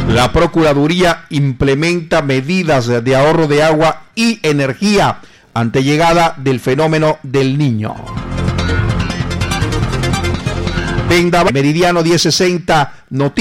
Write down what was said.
La Procuraduría implementa medidas de ahorro de agua y energía ante llegada del fenómeno del Niño. Vendaval, Meridiano 1060, noticias.